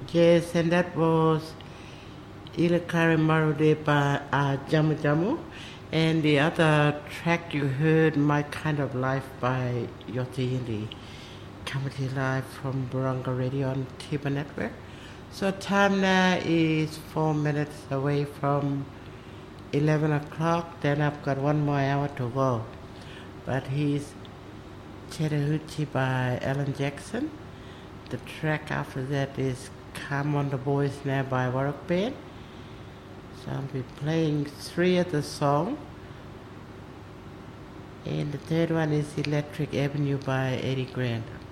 Yes, and that was Ilakari Marude by Jamu Jamu. And the other track you heard, My Kind of Life by Yoti Indi. Coming to you live from Barunga Radio on Tiba Network. So time now is 4 minutes away from 11 o'clock. Then I've got 1 more hour to go. But he's Chattahoochee by Alan Jackson. The track after that is Come on the Boys Now by Warwick Band. So I'll be playing 3 of the song. And the third one is Electric Avenue by Eddie Grant.